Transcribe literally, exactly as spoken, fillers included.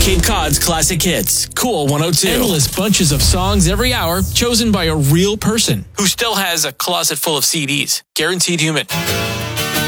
Cape Cod's classic hits. Cool one oh two. Endless bunches of songs every hour, chosen by a real person who still has a closet full of C Ds. Guaranteed Human.